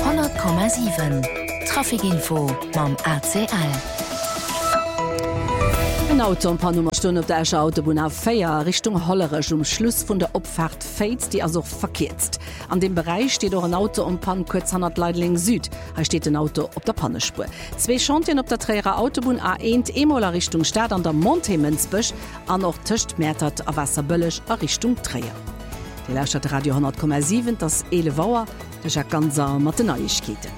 100,7 Trafikinfo mam ACL. Ein Auto ein paar Nummerstunden auf der Escher Autobahn A4 Richtung Hollerich Schluss von der Abfahrt Feits, die also verkehrt. An dem Bereich steht auch ein Auto um Pan kurz 100 Leitling Süd. Da steht ein Auto auf der Pannespur. 2 Chantien auf der Träger Autobahn A1 Emola Richtung Stadt an der Monthemensbüsch an auch Töchtmertert a Wasserböllisch a Richtung Träger. Die Lauscht Radio 100,7 das Elevauer, das ist ganz Matenaischkete.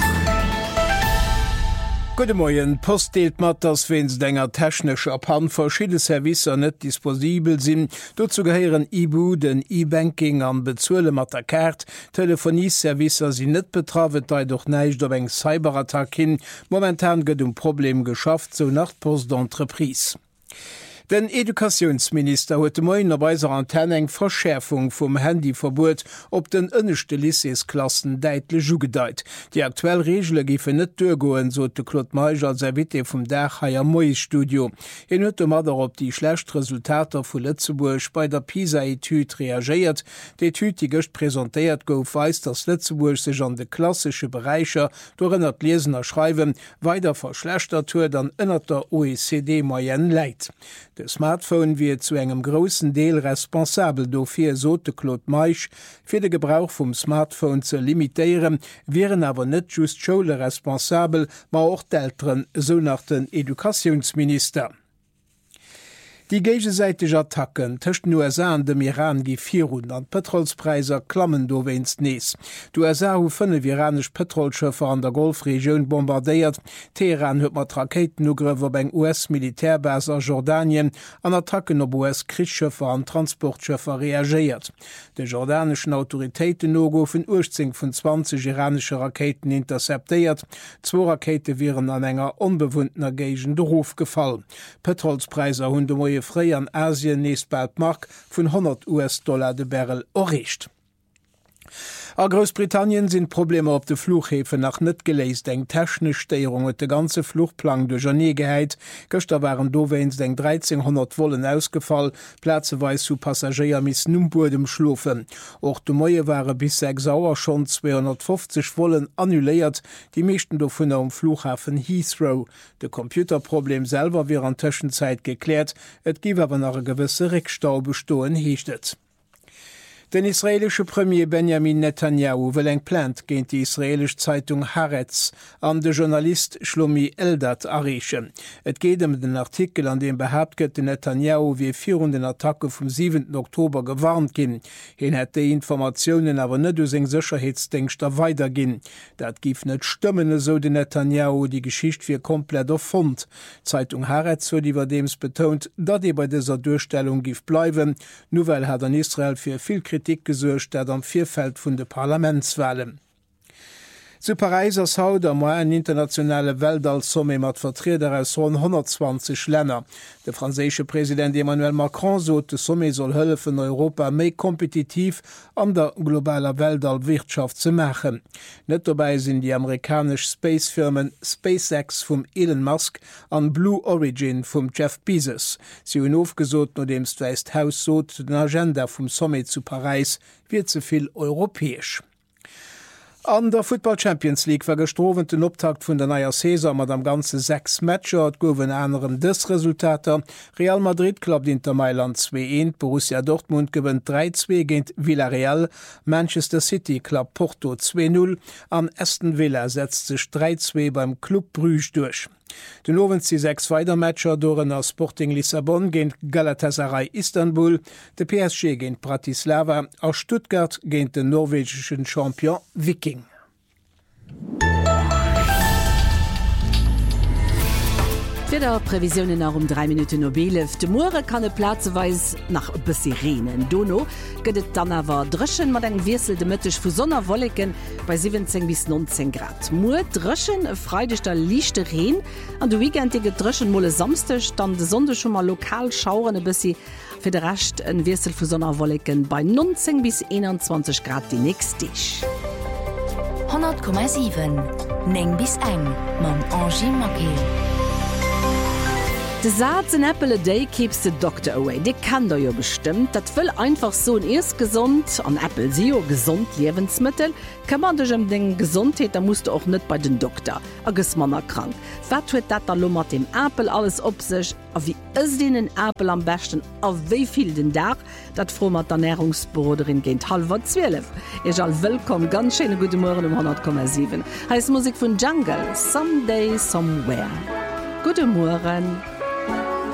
Gute Morgen. Post deelt mat, dass wenns denger technisch abhand verschiedene Servicer net disponibel sind. Dazu gehören E-Bu, den E-Banking an Bezuele mat der Karte. Telefonieservicer sind net betravet, da doch neicht op eng Cyberattack hin. Momentan gëtt Problem geschafft, so nach Post d'Entreprise. Den Edukationsminister huet moin op weiser Antenne eng Verschärfung vum Handyverbot op den ënnechte Lycéesklassen deitlech ugedeit. Die aktuell Regelle gife net durchgoen, so de Claude Meiger als Wit vum Dach Haier Mois-Studio. En huet Mader op die schlecht Resultater vu Lützeburg bei der PISA-Etude reagiert. D'Etude, die gëcht präsentéiert gouf, weist, dass Lützeburg sech an de klassische Bereicher doënner Lesen erschreiwen, weiter verschlechtert huet an ënner der OECD-Moyenne läit. De Smartphone wie zu engem großen Deel responsabel dofir sote Claude Meich fir de Gebrauch vum Smartphone ze limitieren, wären aber net just Schule responsabel, ma auch d'Eltern, so nach den Edukationsminister. Die gegenseitige Attacken zwischen USA und dem Iran gi 400 Petrolspreiser klammen do weinst nees. Die USA hu 5 iranisch Petrolschiffer an der Golfregion bombardiert. Teheran huet mat Raketenugriff eng US-Militärbase a Jordanien an Attacken op US-Kriegschiffer an Transportschiffer reagiert. De jordanischen Autoritäten no goufen Urzing vun 20 iranische Raketen interceptiert. 2 Rakete wären an enger unbewundener Gegend Ruf gefallen. Petrolspreiser hun de moie frei an Asien nächst bald Mark vun $100 de Barrel erreicht. A Großbritannien sind Probleme op de Flughäfen nach net geleist eng technisch Steierung et de ganze Fluchtplan de Janegeheit. Göster waren doweins eng 1300 Wollen ausgefallen, Plätzeweis zu Passagier miss Numburdem schlufen. Och de Moie waren bis 6 Sauer schon 250 Wollen annuléiert, die meeschten do vun am Flughafen Heathrow. De Computerproblem selber wäre an Tschenzeit geklärt, et giwe aber nach e gewisse Rickstau bestoen hiechtet. Den israelische Premier Benjamin Netanyahu will eng plant géint die israelisch Zeitung Haaretz an de Journalist Shlomi Eldad erreichen. Et geht den Artikel, an dem behauptet gëtt Netanyahu wie 4 Attacke vom 7. Oktober gewarnt ginn. Hin het de Informationen awer net us eng Sicherheitsdenkster weiterginn. Dat gif net stimmen, so de Netanyahu die Geschicht fir komplett erfund. Zeitung Haaretz huet iwwer dems betont, dat bei dieser Durchstellung gif bleiwen, nur weil hat an Israel fir viel Kritik gesuercht, dat am Vierfeld vun de Parlamentswahlen. Zu Paris ass haut am en internationale Weltallsomme mat Vertreter aus 120 Länder. Der franzésche Präsident Emmanuel Macron sot, de Somme soll hëllefen Europa méi kompetitiv an der globaler Weltallwirtschaft ze machen. Net dabei sind die amerikasch Spacefirmen SpaceX vum Elon Musk an Blue Origin vum Jeff Bezos. Sie hun aufgesot no demst West Haus sot, den Agenda vum Somme zu Paris wird zuviel europäisch. An der Football Champions League war gestrowen den Optakt vun der naier Saison mat am ganze 6 Matcher gowen anderen des Resultater. Real Madrid klappt Inter Mailand 2-1, Borussia Dortmund gewinnt 3-2 géint Villarreal, Manchester City klappt Porto 2-0, an Aston Villa setzt sich 3-2 beim Club Brugge durch. Den Owen sie 6 Weitermatcher doren aus Sporting Lissabon géint Galatasaray Istanbul, de PSG géint Bratislava, aus Stuttgart géint den norwegischen Champion Viking. Für der Prävisionen nach 3 Minuten Nobelef. De Moore kann e Plazeweis nach bësse Renen. Dono gëtt dann awer Drëschen mat eng Wirsel de Mëttech vu Sonnerwolleken bei 17 bis 19 Grad. Moer Drëschen e freidechter lichte Reen, an de weekendige Drëschen molle samstech, dann de Sonde schon mal lokal schauren e bësse fir de racht en Wirsel vu Sonnerwolleken bei 19 bis 21 Grad die nächst Dich. 100,7 Neng bis eng mam Angie Makel. De Satz in Apple a day keeps the doctor away. Die kann da ja bestimmt. Das will einfach so ein erst gesund, an Apple SEO gesund Lebensmittel. Kann man durch den Gesundheit, da musst du auch nicht bei den Doktor. Agus man krank. Was tut das da mit dem Apple alles auf sich? Wie ist den Apple am besten? Auf wie viel den Tag? Das froh mit der Ernährungsberaterin geht 11:30. Ich all willkommen, ganz schöne gute Morgen 100,7. Heißt Musik von Jungle, Someday, Somewhere. Guten Morgen.